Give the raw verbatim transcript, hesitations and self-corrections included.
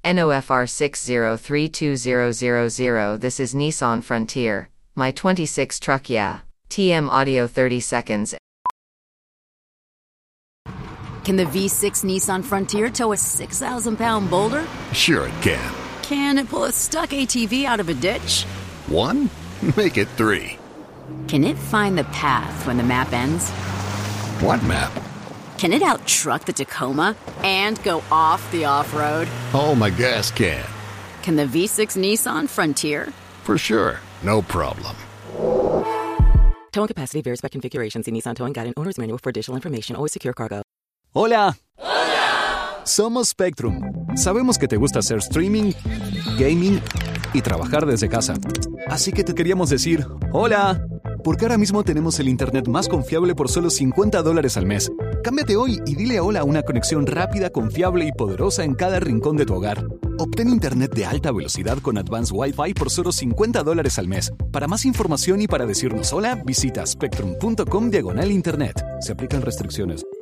N O F R six zero three two zero zero zero. This is Nissan Frontier, my twenty-six truck, yeah. T M audio thirty seconds. Can the V six Nissan Frontier tow a six thousand pound boulder? Sure it can. Can it pull a stuck A T V out of a ditch? One? Make it three. Can it find the path when the map ends? What map? Can it out-truck the Tacoma and go off the off-road? Oh, my gas can. Can the V six Nissan Frontier? For sure. No problem. Towing capacity varies by configuration. See Nissan Towing Guide and Owner's Manual for additional information. Always secure cargo. ¡Hola! ¡Hola! Somos Spectrum. Sabemos que te gusta hacer streaming, gaming y trabajar desde casa. Así que te queríamos decir ¡hola! Porque ahora mismo tenemos el internet más confiable por solo cincuenta dólares al mes. Cámbiate hoy y dile hola a una conexión rápida, confiable y poderosa en cada rincón de tu hogar. Obtén internet de alta velocidad con Advanced Wi-Fi por solo cincuenta dólares al mes. Para más información y para decirnos hola, visita spectrum punto com diagonal internet. Se aplican restricciones.